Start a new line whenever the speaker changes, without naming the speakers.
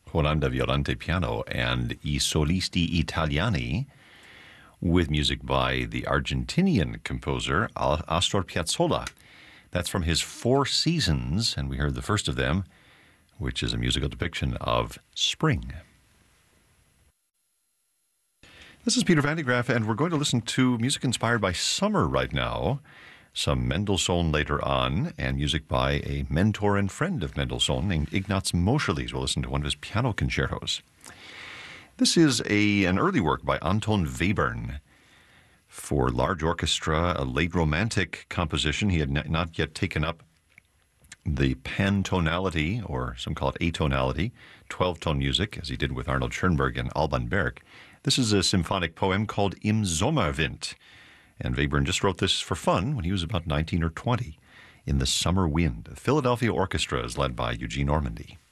Juan de Violante piano, and I Solisti Italiani, with music by the Argentinian composer Astor Piazzolla. That's from his Four Seasons, and we heard the first of them, which is a musical depiction of spring. This is Peter Van de Graaff, and we're going to listen to music inspired by summer right now. Some Mendelssohn later on, and music by a mentor and friend of Mendelssohn named Ignaz Moscheles. We'll listen to one of his piano concertos. This is an early work by Anton Webern for large orchestra, a late Romantic composition. He had not yet taken up the pantonality, or some call it atonality, 12-tone music, as he did with Arnold Schoenberg and Alban Berg. This is a symphonic poem called Im Sommerwind, and Webern just wrote this for fun when he was about 19 or 20. In the Summer Wind. The Philadelphia Orchestra is led by Eugene Ormandy.